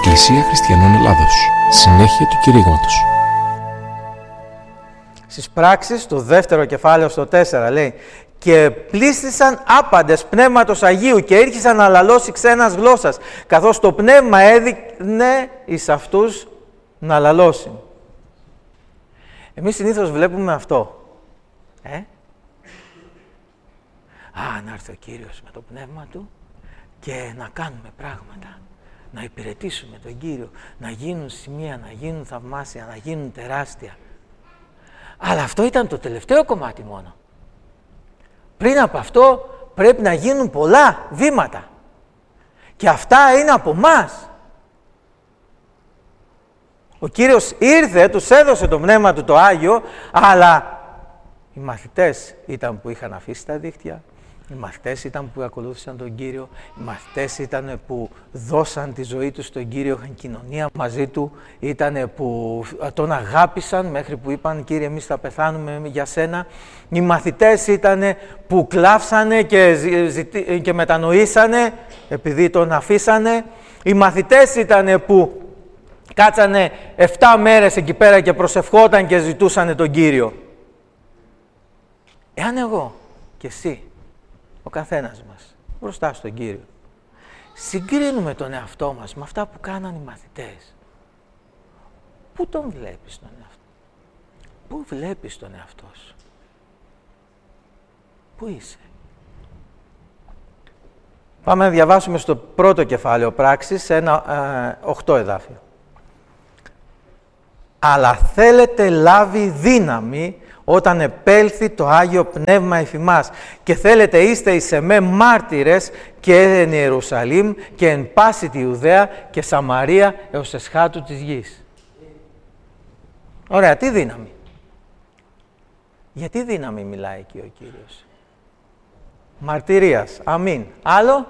Εκκλησία Χριστιανών Ελλάδος. Συνέχεια του κηρύγματος. Στις πράξεις, το δεύτερο κεφάλαιο στο 4 λέει «Και πλήστησαν άπαντες πνεύματος Αγίου και ήρχισαν να λαλώσει ξένας γλώσσας, καθώς το πνεύμα έδινε εις αυτούς να λαλώσει». Εμείς συνήθως βλέπουμε αυτό. Να έρθει ο Κύριος με το πνεύμα Του και να κάνουμε πράγματα, να υπηρετήσουμε τον Κύριο, να γίνουν σημεία, να γίνουν θαυμάσια, να γίνουν τεράστια. Αλλά αυτό ήταν το τελευταίο κομμάτι μόνο. Πριν από αυτό πρέπει να γίνουν πολλά βήματα. Και αυτά είναι από μας. Ο Κύριος ήρθε, τους έδωσε το πνεύμα Του το Άγιο, αλλά οι μαθητές ήταν που είχαν αφήσει τα δίχτυα, οι μαθητές ήταν που ακολούθησαν τον Κύριο, οι μαθητές ήταν που δώσαν τη ζωή τους στον Κύριο, είχαν κοινωνία μαζί Του, ήταν που Τον αγάπησαν μέχρι που είπαν «Κύριε, εμείς θα πεθάνουμε για Σένα». Οι μαθητές ήταν που κλάψανε και μετανοήσανε επειδή Τον αφήσανε. Οι μαθητές ήταν που κάτσανε 7 μέρες εκεί πέρα και προσευχόταν και ζητούσανε τον Κύριο. Εάν εγώ και εσύ, ο καθένας μας, μπροστά στον Κύριο, συγκρίνουμε τον εαυτό μας με αυτά που κάναν οι μαθητές, πού τον βλέπεις τον εαυτό? Πού βλέπεις τον εαυτό σου? Πού είσαι? Πάμε να διαβάσουμε στο πρώτο κεφάλαιο πράξης, ένα 8 εδάφιο. «Αλλά θέλετε λάβει δύναμη όταν επέλθει το Άγιο Πνεύμα εφ' ημάς, και θέλετε είστε εις εμέ μάρτυρες και εν Ιερουσαλήμ και εν πάση τη Ιουδαία και Σαμαρία έως εσχάτου της γης». Ωραία, τι δύναμη? Γιατί δύναμη μιλάει εκεί ο Κύριος? Μαρτυρίας, αμήν. Άλλο?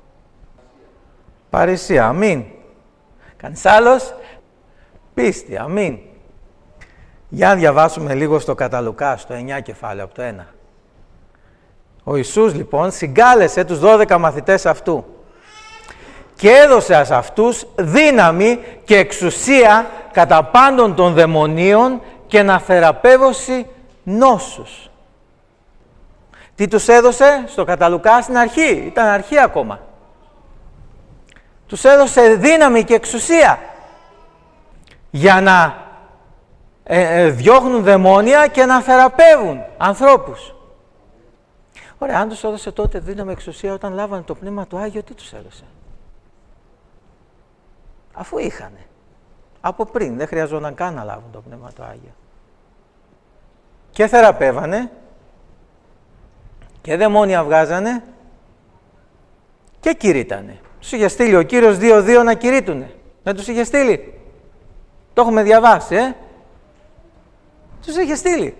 Παρησία, αμήν. Κανείς άλλος? Πίστη, αμήν. Για να διαβάσουμε λίγο στο κατά Λουκά, στο 9 κεφάλαιο, από το 1. Ο Ιησούς λοιπόν συγκάλεσε τους 12 μαθητές Αυτού και έδωσε σε αυτούς δύναμη και εξουσία κατά πάντων των δαιμονίων και να θεραπεύσει νόσους. Τι τους έδωσε στο κατά Λουκά στην αρχή? Ήταν αρχή ακόμα. Τους έδωσε δύναμη και εξουσία για να διώχνουν δαιμόνια και να θεραπεύουν ανθρώπους. Ωραία, αν τους έδωσε τότε δύναμη εξουσία όταν λάβανε το Πνεύμα του Άγιο, τι τους έδωσε? Αφού είχανε. Από πριν, δεν χρειαζόταν καν να λάβουν το Πνεύμα του Άγιο. Και θεραπεύανε, και δαιμόνια βγάζανε, και κηρύττανε. Τους είχε στείλει ο Κύριος 2-2 να κηρύττουνε. Δεν τους είχε στείλει? Το έχουμε διαβάσει, Τους είχε στείλει.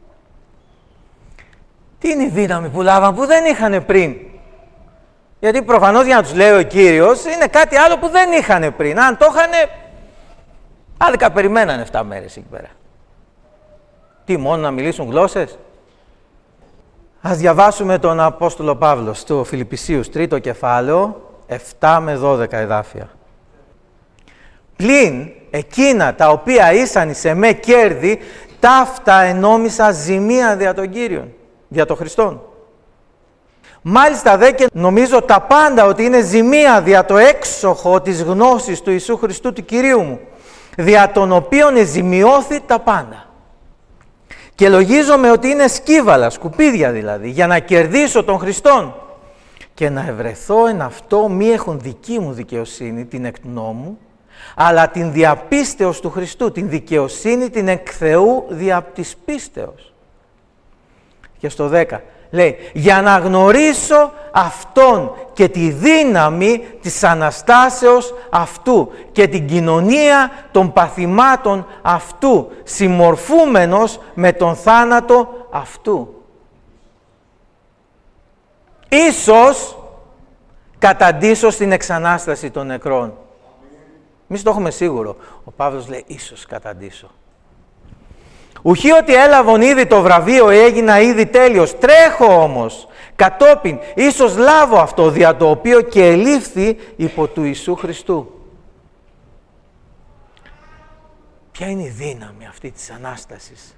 Τι είναι η δύναμη που λάβαν που δεν είχαν πριν? Γιατί προφανώς για να τους λέει ο Κύριος είναι κάτι άλλο που δεν είχαν πριν. Αν το είχαν, άδικα περιμένανε 7 μέρες εκεί πέρα. Τι, μόνο να μιλήσουν γλώσσες? Ας διαβάσουμε τον Απόστολο Παύλο στο Φιλιππισίους 3ο κεφάλαιο, 7 με 12 εδάφια. «Πλην εκείνα τα οποία ήσαν εις εμέ κέρδη, ταύτα ενόμισα ζημία δια τον Κύριον, δια τον Χριστόν. Μάλιστα δε και νομίζω τα πάντα ότι είναι ζημία δια το έξοχο της γνώσης του Ιησού Χριστού του Κυρίου μου, δια τον οποίον εζημιώθη τα πάντα. Και λογίζομαι ότι είναι σκύβαλα, σκουπίδια δηλαδή, για να κερδίσω τον Χριστόν και να ευρεθώ εν αυτό μη έχουν δική μου δικαιοσύνη, την εκ νόμου, αλλά την διαπίστεως του Χριστού, την δικαιοσύνη την εκ Θεού δια της πίστεως». Και στο 10 λέει «Για να γνωρίσω Αυτόν και τη δύναμη της Αναστάσεως Αυτού και την κοινωνία των παθημάτων Αυτού, συμμορφούμενος με τον θάνατο Αυτού. Ίσως καταντήσω στην εξανάσταση των νεκρών». Εμείς το έχουμε σίγουρο. Ο Παύλος λέει ίσως καταντήσω. «Ουχή ότι έλαβον ήδη το βραβείο, έγινα ήδη τέλειος. Τρέχω όμως κατόπιν, ίσως λάβω αυτό δια το οποίο και ελήφθη υπό του Ιησού Χριστού». ποια είναι η δύναμη αυτή της Ανάστασης,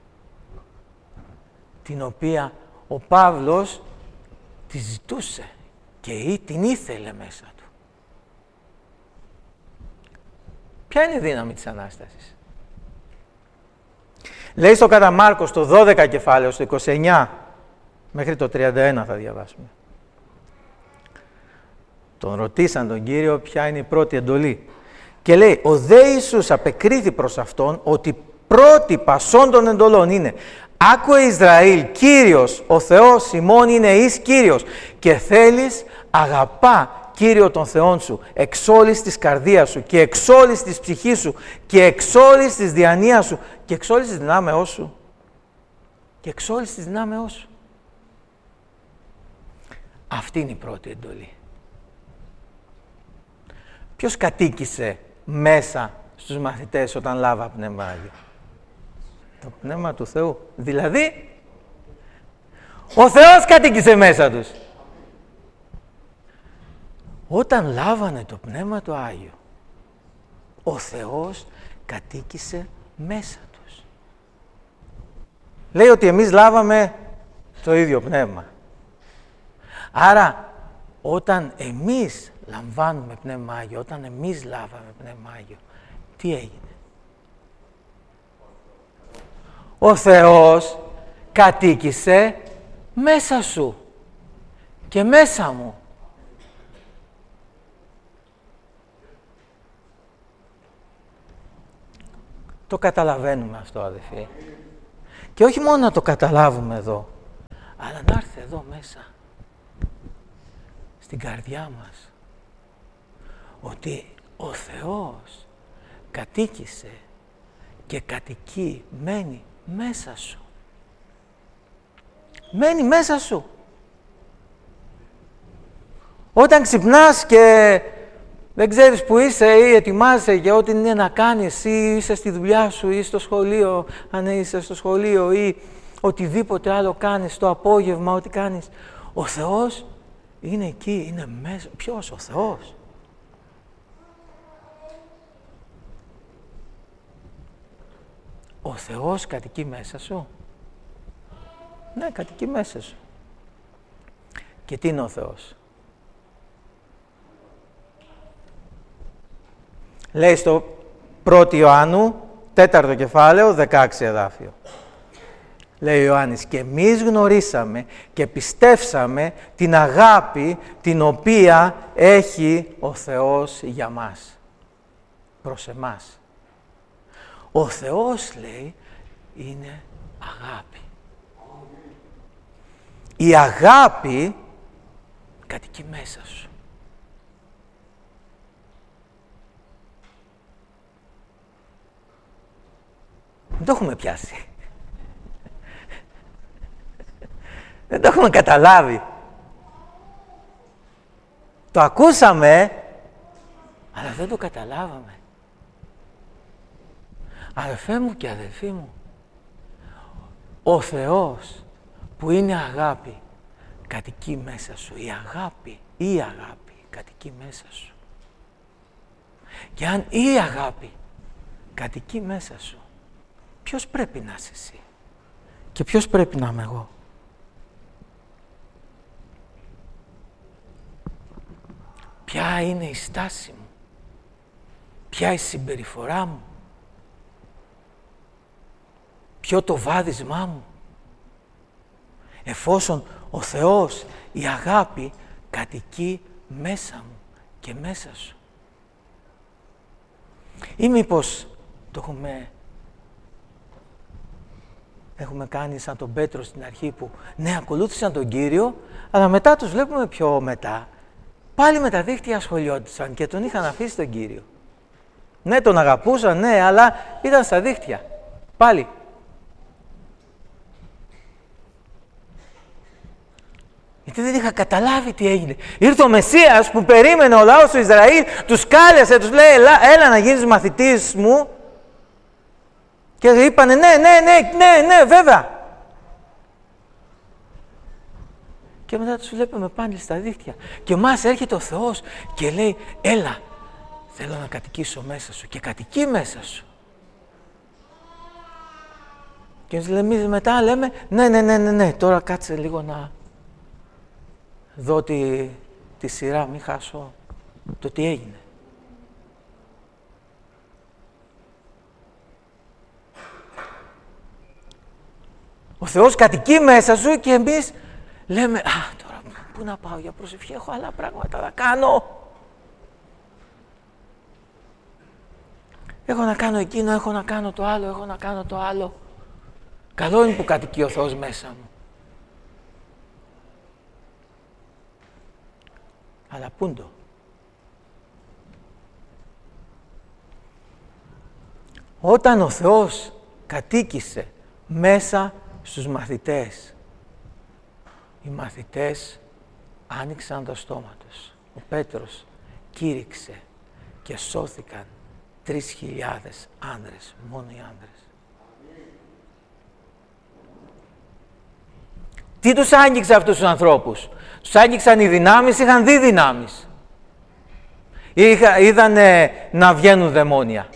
την οποία ο Παύλος τη ζητούσε και την ήθελε μέσα του. Ποια είναι η δύναμη της Ανάστασης? Λέει στο κατά Μάρκος το 12 κεφάλαιο, στο 29 μέχρι το 31 θα διαβάσουμε. Τον ρωτήσαν τον Κύριο ποια είναι η πρώτη εντολή. Και λέει, ο δε Ιησούς απεκρίθη προς αυτόν ότι πρώτη πασών των εντολών είναι «Άκουε Ισραήλ, Κύριος, ο Θεός ημών είναι εις Κύριος και θέλεις αγαπά Κύριο τον Θεόν σου εξ όλης της καρδίας σου και εξ όλης της ψυχής σου και εξ όλης της διανοίας σου και εξ όλης της δυνάμεώς σου». Και εξ όλης της δυνάμεώς σου. Αυτή είναι η πρώτη εντολή. Ποιος κατοίκησε μέσα στους μαθητές όταν λάβα Πνεύμα Άγιο? Το Πνεύμα του Θεού. Δηλαδή, ο Θεός κατοίκησε μέσα τους. Όταν λάβανε το Πνεύμα του Άγιο, ο Θεός κατοίκησε μέσα τους. Λέει ότι εμείς λάβαμε το ίδιο Πνεύμα. Άρα, όταν εμείς λαμβάνουμε Πνεύμα Άγιο, όταν εμείς λάβαμε Πνεύμα Άγιο, τι έγινε? Ο Θεός κατοίκησε μέσα σου και μέσα μου. Το καταλαβαίνουμε αυτό, αδελφοί. Και όχι μόνο να το καταλάβουμε εδώ, αλλά να έρθει εδώ μέσα, στην καρδιά μας, ότι ο Θεός κατοίκησε και κατοικεί, μένει μέσα σου. Μένει μέσα σου. Όταν ξυπνάς και δεν ξέρεις που είσαι ή ετοιμάζεσαι για ό,τι είναι να κάνεις ή είσαι στη δουλειά σου ή στο σχολείο, αν είσαι στο σχολείο ή οτιδήποτε άλλο κάνεις, το απόγευμα, ό,τι κάνεις, ο Θεός είναι εκεί, είναι μέσα. Ποιος? Ο Θεός. Ο Θεός κατοικεί μέσα σου. Ναι, κατοικεί μέσα σου. Και τι είναι ο Θεός? Λέει στο 1 Ιωάννου, 4ο κεφάλαιο, 16 εδάφιο. Λέει ο Ιωάννης, και εμείς γνωρίσαμε και πιστεύσαμε την αγάπη την οποία έχει ο Θεός για μας. Προς εμάς. Ο Θεός, λέει, είναι αγάπη. Η αγάπη κατοικεί μέσα σου. Δεν το έχουμε πιάσει. Δεν το έχουμε καταλάβει. Το ακούσαμε, αλλά δεν το καταλάβαμε. Αδελφέ μου και αδελφοί μου, ο Θεός που είναι αγάπη κατοικεί μέσα σου. Η αγάπη κατοικεί μέσα σου. Και αν η αγάπη κατοικεί μέσα σου, ποιος πρέπει να είσαι εσύ και ποιος πρέπει να είμαι εγώ? Ποια είναι η στάση μου? Ποια η συμπεριφορά μου? Ποιο το βάδισμά μου? Εφόσον ο Θεός, η αγάπη, κατοικεί μέσα μου και μέσα σου. Ή μήπως το έχουμε κάνει σαν τον Πέτρο στην αρχή που ναι, ακολούθησαν τον Κύριο, αλλά μετά τους βλέπουμε πιο μετά. Πάλι με τα δίχτυα ασχολιόντουσαν και τον είχαν αφήσει τον Κύριο. Ναι, τον αγαπούσαν, ναι, αλλά ήταν στα δίχτυα. Πάλι. Γιατί δεν είχα καταλάβει τι έγινε. Ήρθε ο Μεσσίας που περίμενε ο λαός του Ισραήλ, τους κάλεσε, τους λέει έλα να γίνεις μαθητής μου. Και είπανε ναι, βέβαια. Και μετά τους βλέπουμε πάλι στα δίχτυα. Και μας έρχεται ο Θεός και λέει έλα, θέλω να κατοικήσω μέσα σου. Και κατοικεί μέσα σου. Και εμείς μετά λέμε, ναι, τώρα κάτσε λίγο να δω τη σειρά, μην χάσω το τι έγινε. Ο Θεός κατοικεί μέσα σου και εμείς λέμε, τώρα πού να πάω για προσευχή, έχω άλλα πράγματα να κάνω. Έχω να κάνω εκείνο, έχω να κάνω το άλλο, έχω να κάνω το άλλο. Καλό είναι που κατοικεί ο Θεός μέσα μου. Αλλά πούντο. Όταν ο Θεός κατοίκησε μέσα στους μαθητές, οι μαθητές άνοιξαν το στόμα τους. Ο Πέτρος κήρυξε και σώθηκαν 3.000 άνδρες, μόνο οι άνδρες. Τι τους άγγιξε αυτούς τους ανθρώπους? Τους άγγιξαν οι δυνάμεις, είχαν δει δυνάμεις. Είδανε να βγαίνουν δαιμόνια.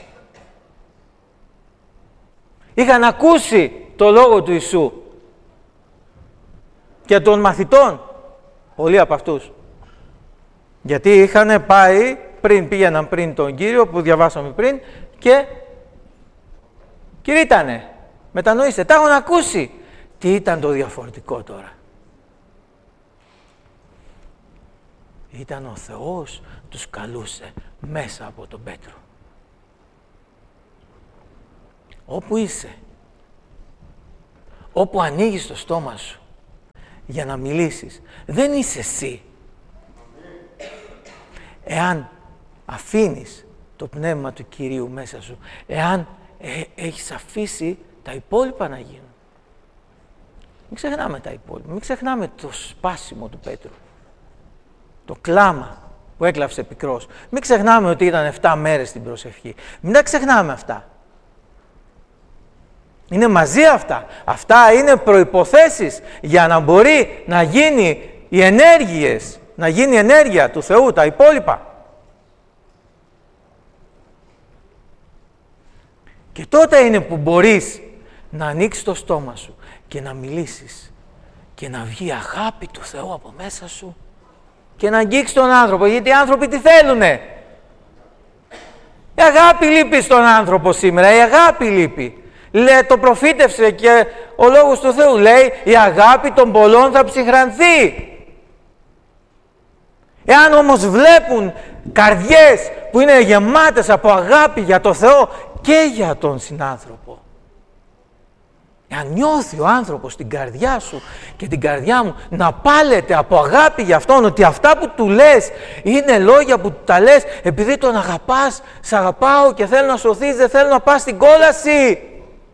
Είχαν ακούσει το λόγο του Ιησού και των μαθητών, πολλοί από αυτούς. Γιατί είχαν πάει, πήγαιναν πριν τον Κύριο που διαβάσαμε πριν και κηρύττανε, μετανοήστε, τα έχουν ακούσει. Τι ήταν το διαφορετικό τώρα? Ήταν ο Θεός τους καλούσε μέσα από τον Πέτρο. Όπου είσαι, όπου ανοίγεις το στόμα σου για να μιλήσεις, δεν είσαι εσύ. Εάν αφήνεις το πνεύμα του Κυρίου μέσα σου, εάν έχεις αφήσει τα υπόλοιπα να γίνουν. Μην ξεχνάμε τα υπόλοιπα, μην ξεχνάμε το σπάσιμο του Πέτρου, το κλάμα που έκλαψε πικρός. Μην ξεχνάμε ότι ήταν 7 μέρες στην προσευχή. Μην τα ξεχνάμε αυτά. Είναι μαζί αυτά. Αυτά είναι προϋποθέσεις για να μπορεί να γίνει οι ενέργειες, να γίνει η ενέργεια του Θεού, τα υπόλοιπα. Και τότε είναι που μπορείς να ανοίξεις το στόμα σου και να μιλήσεις και να βγει η αγάπη του Θεού από μέσα σου και να αγγίξεις τον άνθρωπο, γιατί οι άνθρωποι τι θέλουνε? Η αγάπη λείπει στον άνθρωπο σήμερα, η αγάπη λείπει. Λέει, το προφήτευσε και ο Λόγος του Θεού λέει, η αγάπη των πολλών θα ψυχρανθεί. Εάν όμως βλέπουν καρδιές που είναι γεμάτες από αγάπη για το Θεό και για τον συνάνθρωπο, εάν νιώθει ο άνθρωπος την καρδιά σου και την καρδιά μου να πάλεται από αγάπη για αυτόν, ότι αυτά που του λες είναι λόγια που του τα λες επειδή τον αγαπάς, σ' αγαπάω και θέλω να σωθείς, δεν θέλω να πας στην κόλαση.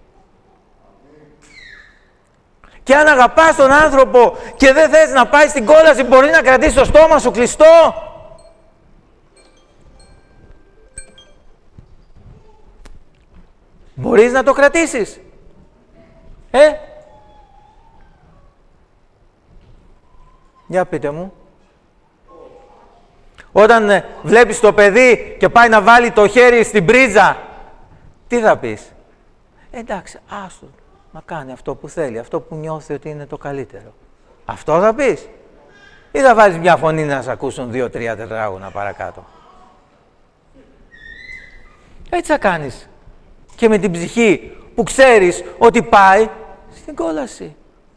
Και αν αγαπάς τον άνθρωπο και δεν θες να πάει στην κόλαση, μπορεί να κρατήσεις το στόμα σου κλειστό. Μπορείς να το κρατήσεις? Για πείτε μου. Όταν βλέπεις το παιδί και πάει να βάλει το χέρι στην πρίζα, τι θα πεις? Εντάξει, άστο να κάνει αυτό που θέλει, αυτό που νιώθει ότι είναι το καλύτερο. Αυτό θα πεις? Ή θα βάλεις μια φωνή να σε ακούσουν 2-3 τετράγωνα παρακάτω? Έτσι θα κάνεις και με την ψυχή που ξέρεις ότι πάει στην κόλαση.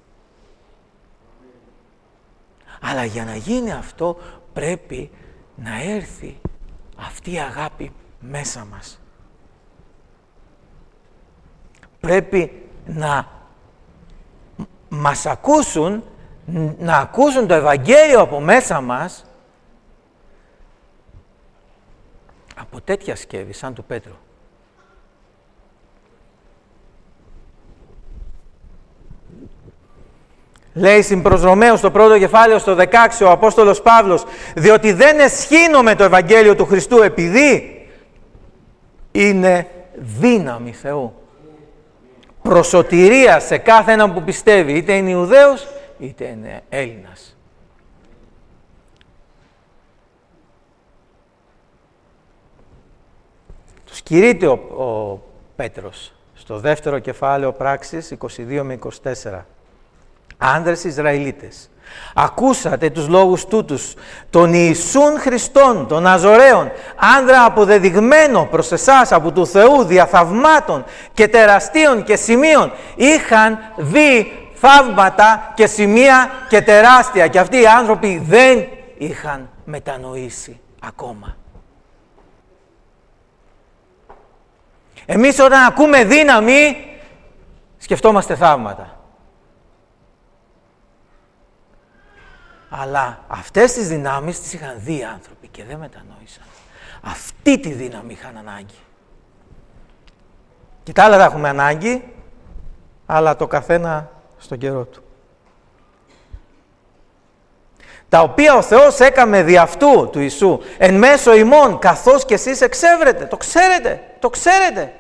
Αλλά για να γίνει αυτό πρέπει να έρθει αυτή η αγάπη μέσα μας. Πρέπει να μας ακούσουν, να ακούσουν το Ευαγγέλιο από μέσα μας από τέτοια σκεύη σαν του Πέτρου. Λέει στην προς Ρωμαίους στο πρώτο κεφάλαιο στο 16 ο Απόστολος Παύλος, διότι δεν εσχήνομαι το Ευαγγέλιο του Χριστού επειδή είναι δύναμη Θεού. Προσωτηρία σε κάθε έναν που πιστεύει, είτε είναι Ιουδαίος είτε είναι Έλληνας. Τους κηρύττει ο Πέτρος στο δεύτερο κεφάλαιο Πράξεις 22 με 24. Άνδρες Ισραηλίτες, ακούσατε τους λόγους τούτους, τον Ιησούν Χριστόν, τον Ναζωραίον, άνδρα αποδεδειγμένο προς εσάς από του Θεού διαθαυμάτων και τεραστίων και σημείων. Είχαν δει θαύματα και σημεία και τεράστια, και αυτοί οι άνθρωποι δεν είχαν μετανοήσει ακόμα. Εμείς όταν ακούμε δύναμη, σκεφτόμαστε θαύματα. Αλλά αυτές τις δυνάμεις τις είχαν δει οι άνθρωποι και δεν μετανόησαν. Αυτή τη δύναμη είχαν ανάγκη. Και τα άλλα τα έχουμε ανάγκη, αλλά το καθένα στον καιρό του. Τα οποία ο Θεός έκαμε δι' αυτού του Ιησού, εν μέσω ημών, καθώς και εσείς εξεύρετε. Το ξέρετε, το ξέρετε.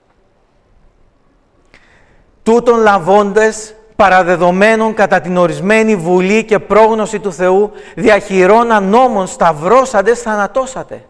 Τούτον λαβώντες παραδεδομένων κατά την ορισμένη βουλή και πρόγνωση του Θεού, διαχειρών νόμων σταυρώσαντες θανατώσατε.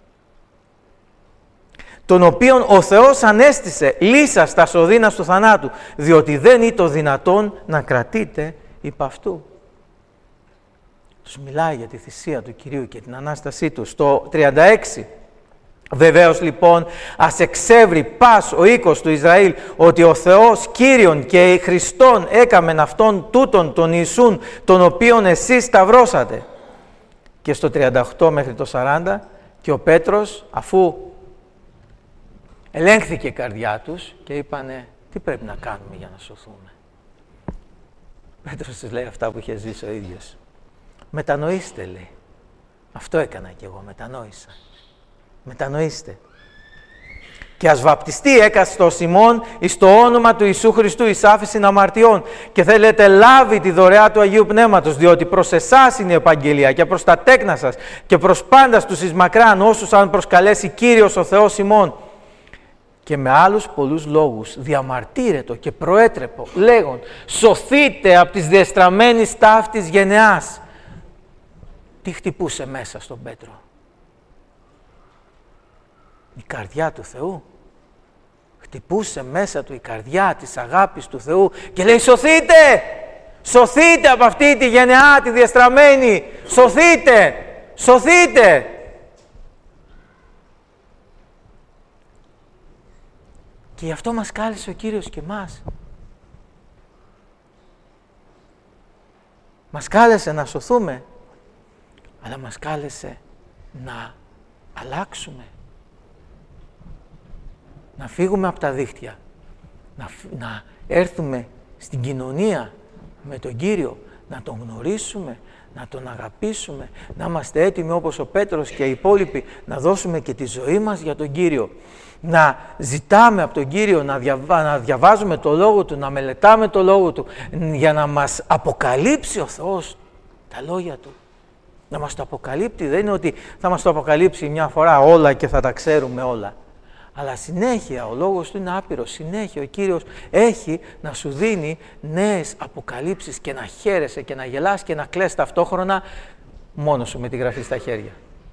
Τον οποίον ο Θεός ανέστησε λύσα στα σωδίνας του θανάτου, διότι δεν είναι το δυνατόν να κρατείτε υπ' αυτού. Τους μιλάει για τη θυσία του Κυρίου και την Ανάστασή του. Στο 36. Βεβαίως λοιπόν ας εξεύρει πας ο οίκος του Ισραήλ ότι ο Θεός Κύριον και Χριστόν έκαμεν αυτόν τούτον τον Ιησούν, τον οποίον εσείς σταυρώσατε. Και στο 38 μέχρι το 40, και ο Πέτρος, αφού ελέγχθηκε η καρδιά τους και είπανε τι πρέπει να κάνουμε για να σωθούμε. Πέτρος τους λέει αυτά που είχε ζήσει ο ίδιος. Μετανοήστε, λέει. Αυτό έκανα κι εγώ, μετανόησα. Μετανοήστε. Και ας βαπτιστεί έκαστος ημών εις το όνομα του Ιησού Χριστού εις άφησιν αμαρτιών, και θέλετε λάβει τη δωρεά του Αγίου Πνεύματος, διότι προς εσάς είναι η επαγγελία και προς τα τέκνα σας και προς πάντας τους εις μακράν όσους αν προσκαλέσει Κύριος ο Θεός ημών. Και με άλλους πολλούς λόγους διαμαρτύρετο και προέτρεπο, λέγον σωθείτε από τις διεστραμμένης ταύτης γενεάς. Τι χτυπούσε μέσα στον Πέτρο? Η καρδιά του Θεού. Χτυπούσε μέσα του η καρδιά της αγάπης του Θεού και λέει σωθείτε! Σωθείτε από αυτή τη γενεά τη διεστραμμένη! Σωθείτε! Σωθείτε! Και γι' αυτό μας κάλεσε ο Κύριος και μας. Μας κάλεσε να σωθούμε, αλλά μας κάλεσε να αλλάξουμε. Να φύγουμε από τα δίχτυα, να έρθουμε στην κοινωνία με τον Κύριο, να τον γνωρίσουμε, να τον αγαπήσουμε, να είμαστε έτοιμοι όπως ο Πέτρος και οι υπόλοιποι, να δώσουμε και τη ζωή μας για τον Κύριο. Να ζητάμε από τον Κύριο, να διαβάζουμε το Λόγο Του, να μελετάμε το Λόγο Του, για να μας αποκαλύψει ο Θεός τα λόγια Του. Να μας το αποκαλύπτει, δεν είναι ότι θα μας το αποκαλύψει μια φορά όλα και θα τα ξέρουμε όλα. Αλλά συνέχεια, ο Λόγος Του είναι άπειρος, συνέχεια ο Κύριος έχει να σου δίνει νέες αποκαλύψεις και να χαίρεσαι και να γελάς και να κλαις ταυτόχρονα μόνος σου με τη γραφή στα χέρια.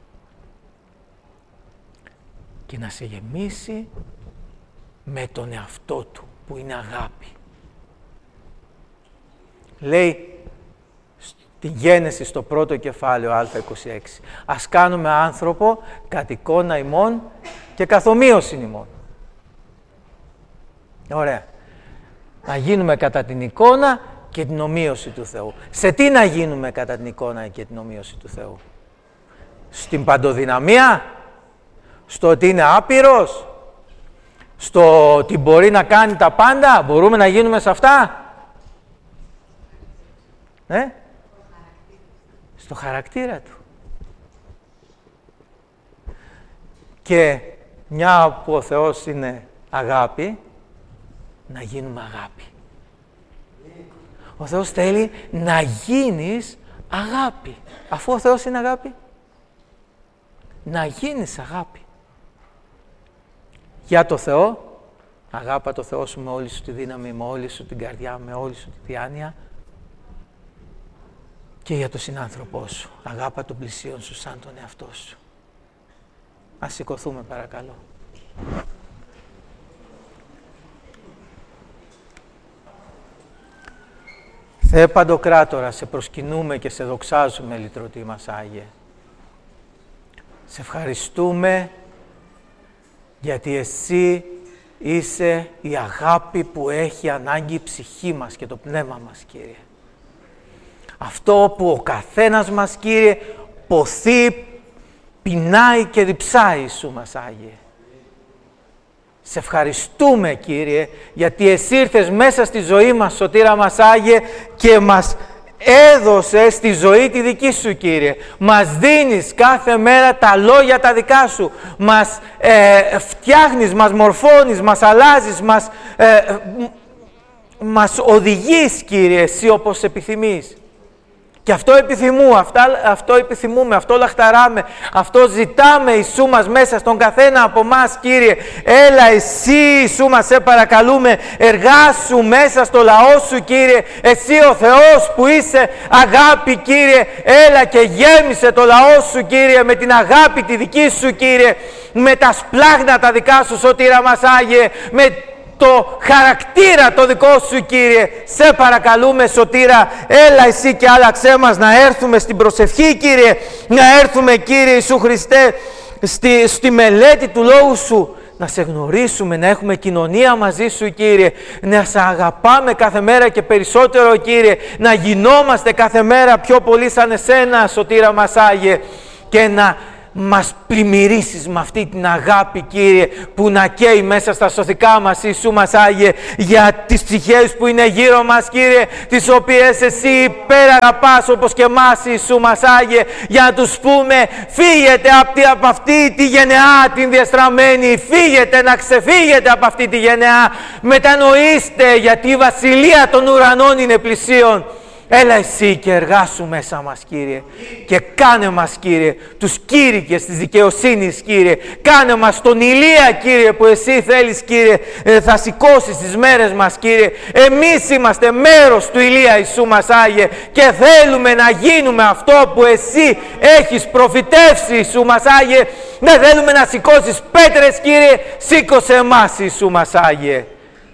Και να σε γεμίσει με τον εαυτό Του που είναι αγάπη. Λέει στη Γένεση στο πρώτο κεφάλαιο Α26, ας κάνουμε άνθρωπο κατ' εικόνα ημών και καθ' ομοίωσιν ημών. Ωραία. Να γίνουμε κατά την εικόνα και την ομοίωση του Θεού. Σε τι να γίνουμε κατά την εικόνα και την ομοίωση του Θεού? Στην παντοδυναμία? Στο ότι είναι άπειρος? Στο ότι μπορεί να κάνει τα πάντα? Μπορούμε να γίνουμε σε αυτά? Στο χαρακτήρα Του. Και μια που ο Θεός είναι αγάπη, να γίνουμε αγάπη. Ο Θεός θέλει να γίνεις αγάπη. Αφού ο Θεός είναι αγάπη, να γίνεις αγάπη. Για το Θεό, αγάπα το Θεό σου με όλη σου τη δύναμη, με όλη σου την καρδιά, με όλη σου τη διάνοια. Και για τον συνάνθρωπό σου, αγάπα τον πλησίον σου σαν τον εαυτό σου. Ας σηκωθούμε παρακαλώ. Θεέ Παντοκράτορα, σε προσκυνούμε και σε δοξάζουμε, λυτρωτή μας Άγιε. Σε ευχαριστούμε γιατί Εσύ είσαι η αγάπη που έχει ανάγκη η ψυχή μας και το πνεύμα μας, Κύριε. Αυτό που ο καθένας μας, Κύριε, ποθεί, πεινάει και διψάει, Ιησού μας Άγιε. Σε ευχαριστούμε, Κύριε, γιατί Εσύ ήρθες μέσα στη ζωή μας, Σωτήρα μας Άγιε, και μας έδωσες τη ζωή τη δική Σου, Κύριε. Μας δίνεις κάθε μέρα τα λόγια τα δικά Σου. Μας φτιάχνεις, μας μορφώνεις, μας αλλάζεις, μας οδηγείς, Κύριε, Εσύ όπως επιθυμείς. Και αυτό επιθυμούμε, αυτό λαχταράμε, αυτό ζητάμε, Ιησού μας, μέσα στον καθένα από μας, Κύριε. Έλα Εσύ, Ιησού μας, σε παρακαλούμε, εργάσου μέσα στο λαό Σου, Κύριε. Εσύ ο Θεός που είσαι αγάπη, Κύριε, έλα και γέμισε το λαό Σου, Κύριε, με την αγάπη τη δική Σου, Κύριε, με τα σπλάχνα τα δικά Σου, Σωτήρα μας Άγιε, με το χαρακτήρα το δικό Σου, Κύριε. Σε παρακαλούμε, Σωτήρα, έλα Εσύ και άλλαξέ μας να έρθουμε στην προσευχή, Κύριε, να έρθουμε, Κύριε Ιησού Χριστέ, στη μελέτη του Λόγου Σου, να σε γνωρίσουμε, να έχουμε κοινωνία μαζί Σου, Κύριε, να σε αγαπάμε κάθε μέρα και περισσότερο, Κύριε, να γινόμαστε κάθε μέρα πιο πολύ σαν Εσένα, Σωτήρα μας Άγιε, και να μας πλημμυρίσεις με αυτή την αγάπη, Κύριε, που να καίει μέσα στα σωθικά μας, Ιησού μας Άγιε, για τις ψυχές που είναι γύρω μας, Κύριε, τις οποίες Εσύ υπεραγαπάς όπως και εμάς, Ιησού μας Άγιε, για να τους πούμε, φύγετε από αυτή τη γενεά την διαστραμμένη, φύγετε, να ξεφύγετε από αυτή τη γενεά, μετανοήστε, γιατί η βασιλεία των ουρανών είναι πλησίον. Έλα Εσύ και εργάσου μέσα μας, Κύριε, και κάνε μας, Κύριε, τους κήρυκες της δικαιοσύνης, Κύριε. Κάνε μας τον Ηλία, Κύριε, που Εσύ θέλεις, Κύριε, θα σηκώσεις τις μέρες μας, Κύριε. Εμείς είμαστε μέρος του Ηλία, Ιησού μας Άγιε, και θέλουμε να γίνουμε αυτό που Εσύ έχεις προφητεύσει, Ιησού μας Άγιε. Δεν θέλουμε να σηκώσεις πέτρες, Κύριε, σήκωσε εμάς, Ιησού μας Άγιε.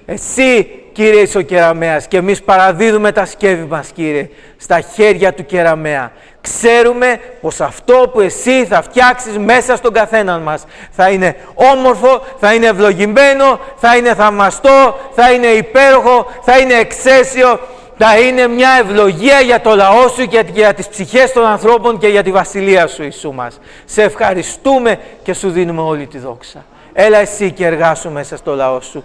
Εσύ, Κύριε είσαι ο κεραμέας, και εμείς παραδίδουμε τα σκεύη μας, Κύριε, στα χέρια του κεραμέα. Ξέρουμε πως αυτό που Εσύ θα φτιάξεις μέσα στον καθέναν μας θα είναι όμορφο, θα είναι ευλογημένο, θα είναι θαυμαστό, θα είναι υπέροχο, θα είναι εξαίσιο, θα είναι μια ευλογία για το λαό Σου και για τις ψυχές των ανθρώπων και για τη βασιλεία Σου, Ιησού μας. Σε ευχαριστούμε και Σου δίνουμε όλη τη δόξα. Έλα Εσύ και εργάσου μέσα στο λαό Σου.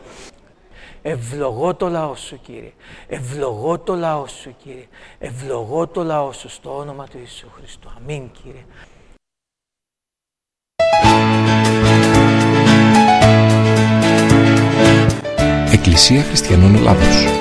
Ευλογώ το λαό Σου, Κύριε. Ευλογώ το λαό Σου, Κύριε. Ευλογώ το λαό Σου στο όνομα του Ιησού Χριστού. Αμήν, Κύριε. Εκκλησία Χριστιανών Ελλάδος.